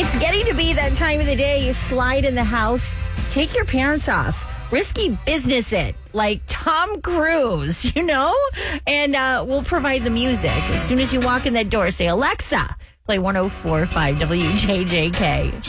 It's getting to be that time of the day. You slide in the house, take your pants off. Risky business it, like Tom Cruise, And we'll provide the music. As soon as you walk in that door, say, Alexa, play 104.5 WJJK.